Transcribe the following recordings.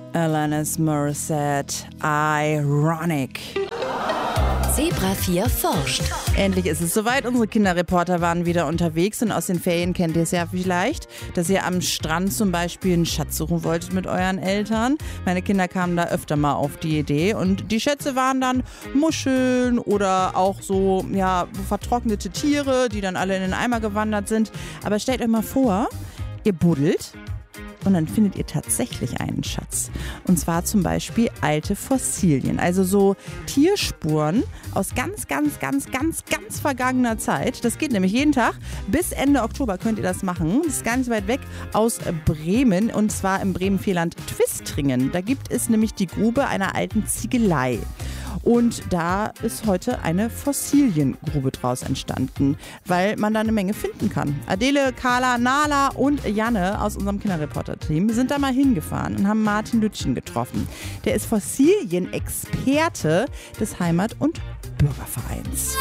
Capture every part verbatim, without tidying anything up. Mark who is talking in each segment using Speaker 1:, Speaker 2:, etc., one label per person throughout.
Speaker 1: Alanis Morissette, Ironic.
Speaker 2: Zebra vier forscht.
Speaker 1: Endlich ist es soweit. Unsere Kinderreporter waren wieder unterwegs und aus den Ferien kennt ihr es ja vielleicht, dass ihr am Strand zum Beispiel einen Schatz suchen wolltet mit euren Eltern. Meine Kinder kamen da öfter mal auf die Idee und die Schätze waren dann Muscheln oder auch so, ja, vertrocknete Tiere, die dann alle in den Eimer gewandert sind. Aber stellt euch mal vor, ihr buddelt und dann findet ihr tatsächlich einen Schatz. Und zwar zum Beispiel alte Fossilien, also so Tierspuren aus ganz, ganz, ganz, ganz, ganz vergangener Zeit. Das geht nämlich jeden Tag. Bis Ende Oktober könnt ihr das machen. Das ist gar nicht so weit weg aus Bremen und zwar im Bremen-Vierland Twistringen. Da gibt es nämlich die Grube einer alten Ziegelei. Und da ist heute eine Fossiliengrube draus entstanden, weil man da eine Menge finden kann. Adele, Carla, Nala und Janne aus unserem Kinderreporter-Team sind da mal hingefahren und haben Martin Lütchen getroffen. Der ist Fossilien-Experte des Heimat- und Bürgervereins.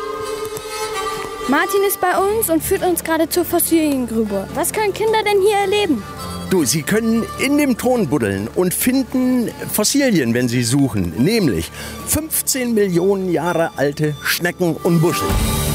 Speaker 3: Martin ist bei uns und führt uns gerade zur Fossiliengrube. Was können Kinder denn hier erleben?
Speaker 4: Du, Sie können in dem Ton buddeln und finden Fossilien, wenn Sie suchen. Nämlich fünfzehn Millionen Jahre alte Schnecken und Muscheln.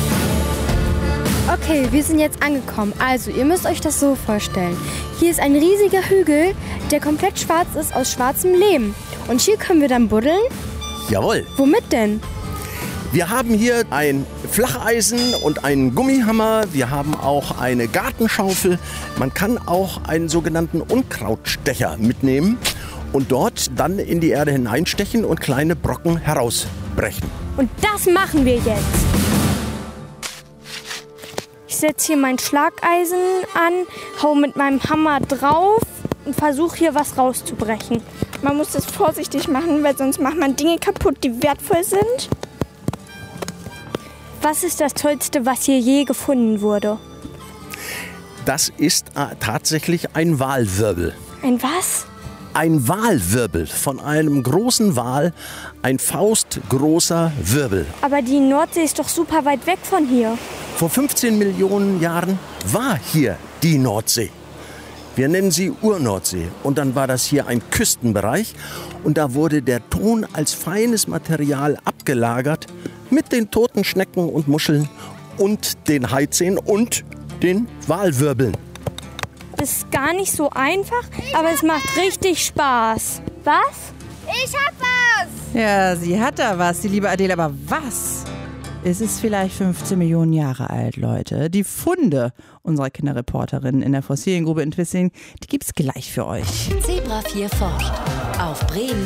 Speaker 3: Okay, wir sind jetzt angekommen. Also, ihr müsst euch das so vorstellen. Hier ist ein riesiger Hügel, der komplett schwarz ist aus schwarzem Lehm. Und hier können wir dann buddeln?
Speaker 4: Jawohl.
Speaker 3: Womit denn?
Speaker 4: Wir haben hier ein Flacheisen und einen Gummihammer. Wir haben auch eine Gartenschaufel. Man kann auch einen sogenannten Unkrautstecher mitnehmen und dort dann in die Erde hineinstechen und kleine Brocken herausbrechen.
Speaker 3: Und das machen wir jetzt. Ich setze hier mein Schlageisen an, hau mit meinem Hammer drauf und versuche hier was rauszubrechen.
Speaker 5: Man muss das vorsichtig machen, weil sonst macht man Dinge kaputt, die wertvoll sind.
Speaker 3: Was ist das Tollste, was hier je gefunden wurde?
Speaker 4: Das ist äh, tatsächlich ein Walwirbel.
Speaker 3: Ein was?
Speaker 4: Ein Walwirbel von einem großen Wal, ein faustgroßer Wirbel.
Speaker 3: Aber die Nordsee ist doch super weit weg von hier.
Speaker 4: Vor fünfzehn Millionen Jahren war hier die Nordsee. Wir nennen sie Urnordsee. Und dann war das hier ein Küstenbereich. Und da wurde der Ton als feines Material abgelagert mit den toten Schnecken und Muscheln und den Haizehen und den Walwirbeln.
Speaker 3: Das ist gar nicht so einfach, aber es macht richtig Spaß. Was?
Speaker 5: Ich hab was!
Speaker 1: Ja, sie hat da was, die liebe Adele. Aber was? Es ist vielleicht fünfzehn Millionen Jahre alt, Leute. Die Funde unserer Kinderreporterin in der Fossiliengrube in Twistringen, die gibt's gleich für euch.
Speaker 2: Zebra vier forscht. Auf Bremen